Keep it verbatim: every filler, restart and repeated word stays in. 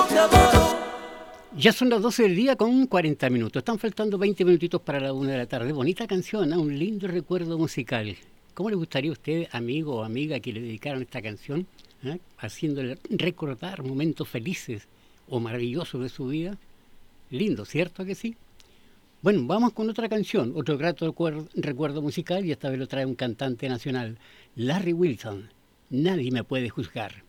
te adoro. Ya son las doce del día con cuarenta minutos. Están faltando veinte minutitos para la una de la tarde. Bonita canción, ¿eh? Un lindo recuerdo musical. ¿Cómo le gustaría a usted, amigo o amiga, que le dedicaran esta canción, ¿eh? Haciéndole recordar momentos felices o maravillosos de su vida? Lindo, ¿cierto que sí? Bueno, vamos con otra canción, otro grato recuerdo, recuerdo musical, y esta vez lo trae un cantante nacional, Larry Wilson. Nadie me puede juzgar.